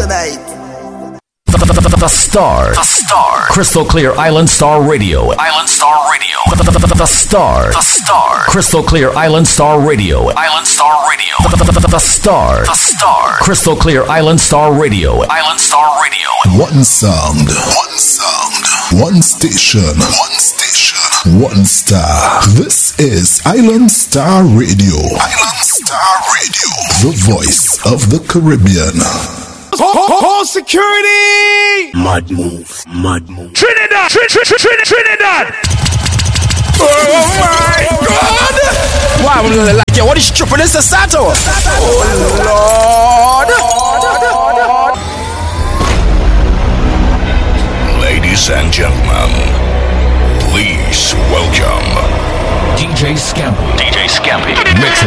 tonight. The Star. The Star. Crystal Clear Island Star Radio. Island Star Radio. The Star. The Star. Crystal Clear Island Star Radio. Island Star Radio. The Star. The Star. Crystal Clear Island Star Radio. Island Star Radio. One sound. One sound. One station. One station. One star. This is Island Star Radio. Island Star Radio. The voice of the Caribbean. Call security! Mad move, mad move. Trinidad! Trinidad! Oh my God! Why would you like it? What is tripping in Sasato? Oh Lord! Ladies and gentlemen, please welcome DJ Scampy. DJ Scampy. Mix